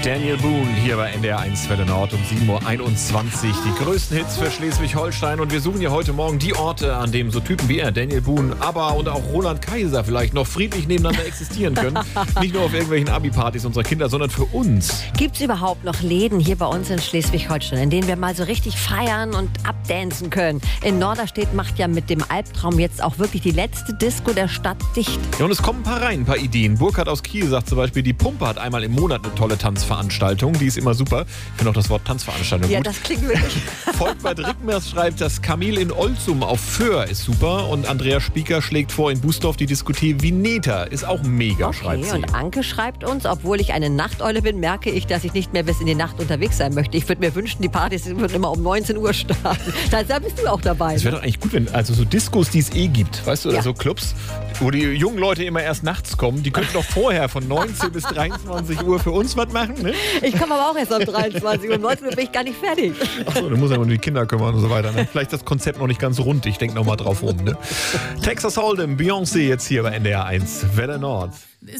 Daniel Boone hier bei NDR 1 Welle Nord um 7.21 Uhr. Die größten Hits für Schleswig-Holstein. Und wir suchen ja heute Morgen die Orte, an denen so Typen wie er, Daniel Boone, aber und auch Roland Kaiser vielleicht noch friedlich nebeneinander existieren können. Nicht nur auf irgendwelchen Abi-Partys unserer Kinder, sondern für uns. Gibt es überhaupt noch Läden hier bei uns in Schleswig-Holstein, in denen wir mal so richtig feiern und abdancen können? In Norderstedt macht ja mit dem Albtraum jetzt auch wirklich die letzte Disco der Stadt dicht. Ja, und es kommen ein paar rein, ein paar Ideen. Burkhard aus Kiel sagt zum Beispiel, die Pumpe hat einmal im Monat eine tolle Tanzveranstaltung. Die ist immer super. Ich finde auch das Wort Tanzveranstaltung gut. Ja, das klingt wirklich. Volkmar Rickmers schreibt, das Kamel in Olzum auf Föhr ist super. Und Andrea Spieker schlägt vor, in Bustorf die Diskothek Vineta ist auch mega, schreibt sie. Und Anke schreibt uns, obwohl ich eine Nachteule bin, merke ich, dass ich nicht mehr bis in die Nacht unterwegs sein möchte. Ich würde mir wünschen, die Partys würden immer um 19 Uhr starten. Da bist du auch dabei. Das wäre doch eigentlich gut, wenn also so Diskos, die es gibt, weißt du, Ja. oder so Clubs, wo die jungen Leute immer erst nachts kommen, die könnten doch vorher von 19 bis 23 Uhr für uns was machen, ne? Ich komme aber auch erst um 23 Uhr. Um 19 Uhr bin ich gar nicht fertig. Achso, du musst ja um die Kinder kümmern und so weiter. Ne? Vielleicht das Konzept noch nicht ganz rund. Ich denke noch mal drauf rum. Ne? Texas Hold'em, Beyoncé jetzt hier bei NDR 1 Welle Nord.